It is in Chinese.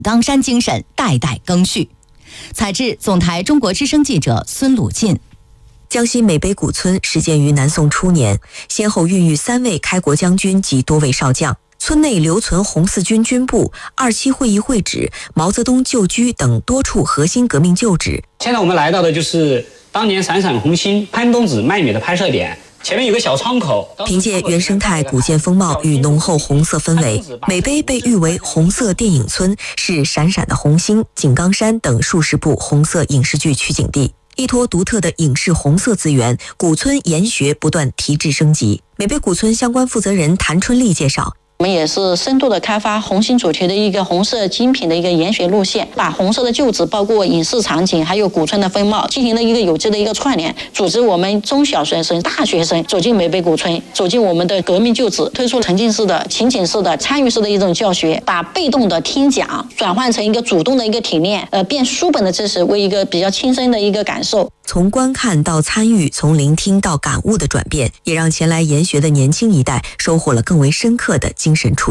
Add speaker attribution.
Speaker 1: 冈山精神代代更续。采制总台中国之声记者孙鲁进。
Speaker 2: 江西美碑古村始建于南宋初年，先后孕育3位开国将军及多位少将。村内留存红四军军部、27会议会址、毛泽东旧居等多处核心革命旧址。
Speaker 3: 现在我们来到的就是当年闪闪红星潘公子卖米的拍摄点，前面有个小窗口。
Speaker 2: 凭借原生态古建风貌与浓厚红色氛围，美碑被誉为红色电影村，是闪闪的红星、井冈山等数十部红色影视剧取景地。依托独特的影视红色资源，古村研学不断提质升级。美碑古村相关负责人谭春丽介绍，
Speaker 4: 我们也是深度的开发红星主题的一个红色精品的一个研学路线，把红色的旧址包括影视场景还有古村的风貌进行了一个有机的一个串联，组织我们中小学生、大学生走进美碑古村，走进我们的革命旧址，推出沉浸式的、情景式的、参与式的一种教学，把被动的听讲转换成一个主动的一个体验，变书本的知识为一个比较亲身的一个感受。
Speaker 2: 从观看到参与，从聆听到感悟的转变，也让前来研学的年轻一代收获了更为深刻的精神触